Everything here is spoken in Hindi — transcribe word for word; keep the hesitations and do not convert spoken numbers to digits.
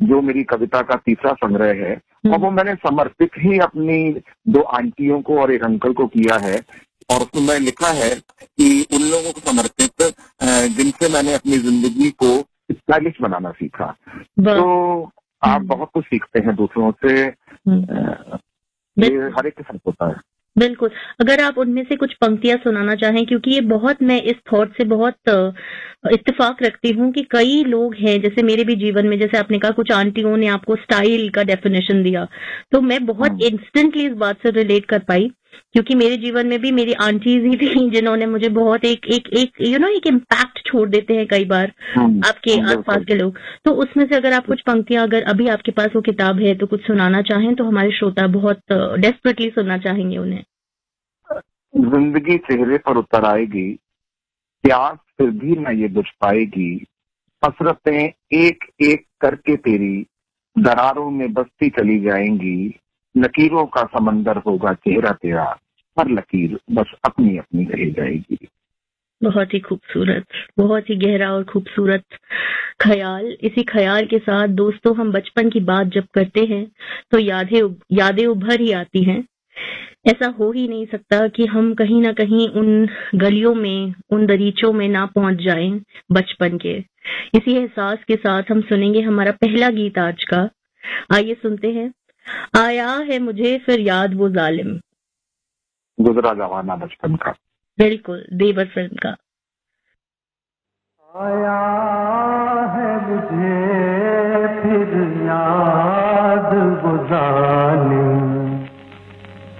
जो मेरी कविता का तीसरा संग्रह है, और वो मैंने समर्पित ही अपनी दो आंटियों को और एक अंकल को किया है। और उसमें लिखा है कि उन लोगों को समर्पित जिनसे मैंने अपनी जिंदगी को स्टाइलिश बनाना सीखा। तो आप बहुत कुछ सीखते हैं दूसरों से, ये हर एक के साथ होता है। बिल्कुल। अगर आप उनमें से कुछ पंक्तियां सुनाना चाहें, क्योंकि ये बहुत, मैं इस थॉट से बहुत इत्तेफाक रखती हूँ कि कई लोग हैं, जैसे मेरे भी जीवन में, जैसे आपने कहा कुछ आंटियों ने आपको स्टाइल का डेफिनेशन दिया, तो मैं बहुत इंस्टेंटली इस बात से रिलेट कर पाई, क्योंकि मेरे जीवन में भी मेरी आंटीज ही थी जिन्होंने मुझे बहुत एक एक एक यू नो एक इम्पैक्ट छोड़ देते हैं कई बार आपके आसपास के लोग। तो उसमें से अगर आप कुछ पंक्तियां, अगर अभी आपके पास वो किताब है तो कुछ सुनाना चाहें, तो हमारे श्रोता बहुत डेस्परेटली सुनना चाहेंगे उन्हें। जिंदगी चेहरे पर उतर आएगी, प्यास फिर भी न ये बुझ पाएगी, हसरतें एक एक करके तेरी दरारों में बसती चली जाएंगी, लकीरों का समंदर होगा चेहरा तेरा, हर लकीर बस अपनी अपनी रह जाएगी। बहुत ही खूबसूरत, बहुत ही गहरा और खूबसूरत ख्याल। इसी ख्याल के साथ दोस्तों, हम बचपन की बात जब करते हैं तो यादें यादें उभर ही आती हैं। ऐसा हो ही नहीं सकता कि हम कहीं ना कहीं उन गलियों में, उन दरीचों में ना पहुंच जाएं बचपन के। इसी एहसास के साथ हम सुनेंगे हमारा पहला गीत आज का। आइए सुनते हैं, आया है मुझे फिर याद वो जालिम, गुजरा जमाना बचपन का। बिल्कुल, देवर फिल्म का। आया है मुझे